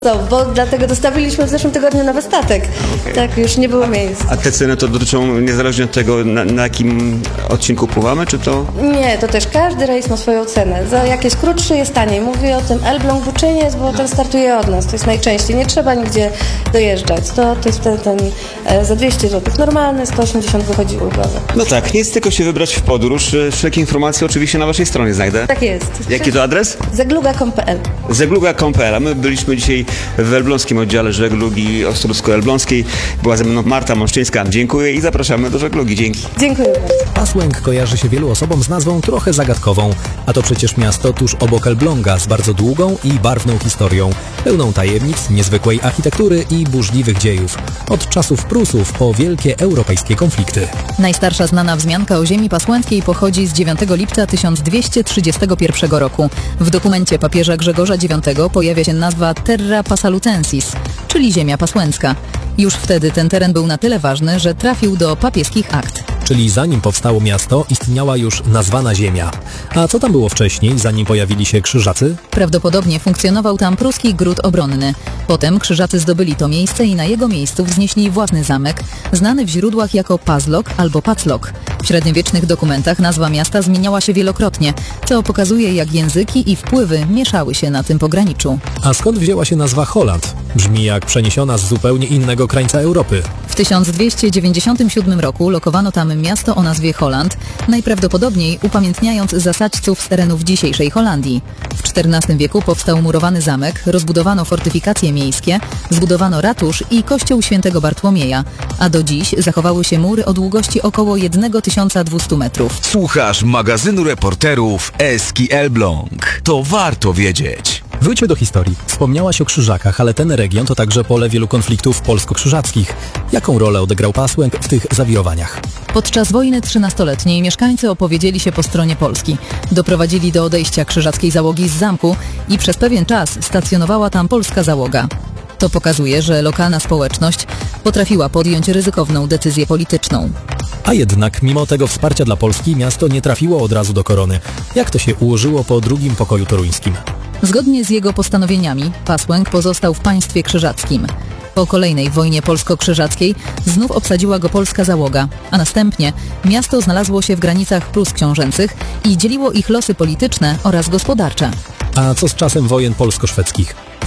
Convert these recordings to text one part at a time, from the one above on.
Bo dlatego dostawiliśmy w zeszłym tygodniu nowy statek. Okay. Tak, już nie było miejsc. A te ceny to dotyczą niezależnie od tego, na jakim odcinku pływamy, czy to? Nie, to też każdy rejs ma swoją cenę. Za jak jest krótszy, jest taniej. Mówię o tym Elbląg Buczyniec, bo ten startuje od nas. To jest najczęściej. Nie trzeba nigdzie dojeżdżać. To jest ten za 200 zł normalny, 180 wychodzi ulgowy. No tak, nic tylko się wybrać w podróż. Wszelkie informacje oczywiście na waszej stronie znajdę. Tak jest. Jaki to adres? Zegluga.pl. Zegluga.pl. A my byliśmy dzisiaj w elbląskim oddziale żeglugi Ostrowsko-Elbląskiej. Była ze mną Marta Mąszczyńska. Dziękuję i zapraszamy do żeglugi. Dzięki. Dziękuję bardzo. Pasłęk kojarzy się wielu osobom z nazwą trochę zagadkową, a to przecież miasto tuż obok Elbląga z bardzo długą i barwną historią, pełną tajemnic, niezwykłej architektury i burzliwych dziejów. Od czasów Prusów po wielkie europejskie konflikty. Najstarsza znana wzmianka o ziemi pasłęckiej pochodzi z 9 lipca 1231 roku. W dokumencie papieża Grzegorza IX pojawia się nazwa Terra Passalucensis, czyli ziemia pasłęcka. Już wtedy ten teren był na tyle ważny, że trafił do papieskich akt. Czyli zanim powstało miasto, istniała już nazwana ziemia. A co tam było wcześniej, zanim pojawili się krzyżacy? Prawdopodobnie funkcjonował tam pruski gród obronny. Potem krzyżacy zdobyli to miejsce i na jego miejscu wznieśli własny zamek, znany w źródłach jako Pazlok albo Paclok. W średniowiecznych dokumentach nazwa miasta zmieniała się wielokrotnie, co pokazuje, jak języki i wpływy mieszały się na tym pograniczu. A skąd wzięła się nazwa Holland? Brzmi jak przeniesiona z zupełnie innego krańca Europy. W 1297 roku lokowano tam miasto o nazwie Holland, najprawdopodobniej upamiętniając zasadźców z terenów dzisiejszej Holandii. W XIV wieku powstał murowany zamek, rozbudowano fortyfikacje miejskie, zbudowano ratusz i kościół świętego Bartłomieja, a do dziś zachowały się mury o długości około 1200 metrów. Słuchasz magazynu reporterów Eski Elbląg. To warto wiedzieć. Wróćmy do historii. Wspomniałaś o Krzyżakach, ale ten region to także pole wielu konfliktów polsko-krzyżackich. Jaką rolę odegrał Pasłęk w tych zawirowaniach? Podczas wojny 13-letniej mieszkańcy opowiedzieli się po stronie Polski. Doprowadzili do odejścia krzyżackiej załogi z zamku i przez pewien czas stacjonowała tam polska załoga. To pokazuje, że lokalna społeczność potrafiła podjąć ryzykowną decyzję polityczną. A jednak, mimo tego wsparcia dla Polski, miasto nie trafiło od razu do korony. Jak to się ułożyło po drugim pokoju toruńskim? Zgodnie z jego postanowieniami Pasłęk pozostał w państwie krzyżackim. Po kolejnej wojnie polsko-krzyżackiej znów obsadziła go polska załoga, a następnie miasto znalazło się w granicach Prus książęcych i dzieliło ich losy polityczne oraz gospodarcze. A co z czasem wojen polsko-szwedzkich? W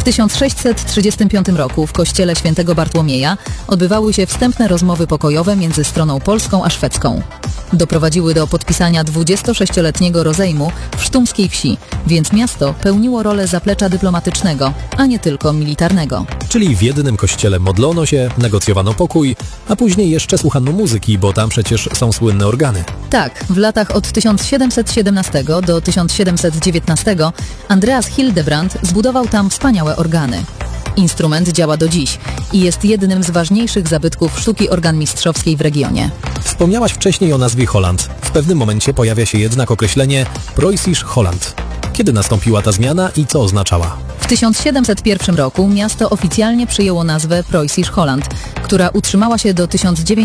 1635 roku w kościele świętego Bartłomieja odbywały się wstępne rozmowy pokojowe między stroną polską a szwedzką. Doprowadziły do podpisania 26-letniego rozejmu w sztumskiej wsi, więc miasto pełniło rolę zaplecza dyplomatycznego, a nie tylko militarnego. Czyli w jednym kościele modlono się, negocjowano pokój, a później jeszcze słuchano muzyki, bo tam przecież są słynne organy. Tak, w latach od 1717 do 1719 Andreas Hildebrand zbudował tam wspaniałe organy. Instrument działa do dziś i jest jednym z ważniejszych zabytków sztuki organmistrzowskiej w regionie. Wspomniałaś wcześniej o nazwie Holland. W pewnym momencie pojawia się jednak określenie Preußisch Holland. Kiedy nastąpiła ta zmiana i co oznaczała? W 1701 roku miasto oficjalnie przyjęło nazwę Preußisch Holland, która utrzymała się do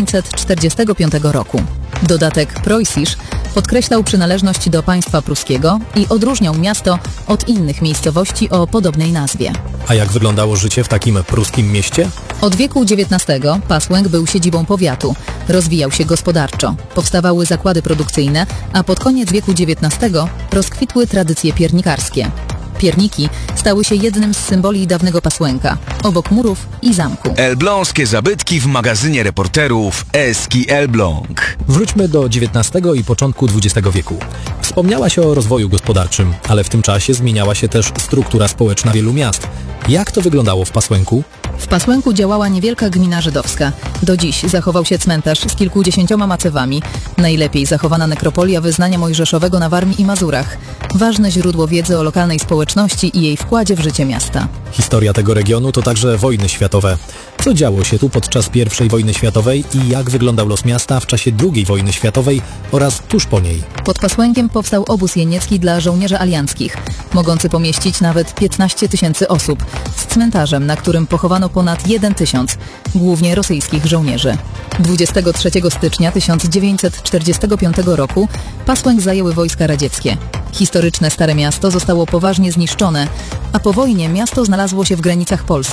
1945 roku. Dodatek Preußisch podkreślał przynależność do państwa pruskiego i odróżniał miasto od innych miejscowości o podobnej nazwie. A jak wyglądało życie w takim pruskim mieście? Od wieku XIX Pasłęk był siedzibą powiatu, rozwijał się gospodarczo, powstawały zakłady produkcyjne, a pod koniec wieku XIX rozkwitły tradycje piernikarskie. Pierniki stały się jednym z symboli dawnego Pasłęka, obok murów i zamku. Elbląskie zabytki w magazynie reporterów Eski Elbląg. Wróćmy do XIX i początku XX wieku. Wspomniałaś o rozwoju gospodarczym, ale w tym czasie zmieniała się też struktura społeczna wielu miast. Jak to wyglądało w Pasłęku? W Pasłęku działała niewielka gmina żydowska. Do dziś zachował się cmentarz z kilkudziesięcioma macewami, najlepiej zachowana nekropolia wyznania mojżeszowego na Warmii i Mazurach. Ważne źródło wiedzy o lokalnej społeczności i jej wkładzie w życie miasta. Historia tego regionu to także wojny światowe. Co działo się tu podczas I wojny światowej i jak wyglądał los miasta w czasie II wojny światowej oraz tuż po niej? Pod Pasłękiem powstał obóz jeniecki dla żołnierzy alianckich, mogący pomieścić nawet 15 000 osób, z cmentarzem, na którym pochowano ponad 1 000, głównie rosyjskich żołnierzy. 23 stycznia 1945 roku Pasłęk zajęły wojska radzieckie. Historyczne Stare Miasto zostało poważnie zniszczone, a po wojnie miasto znalazło się w granicach Polski.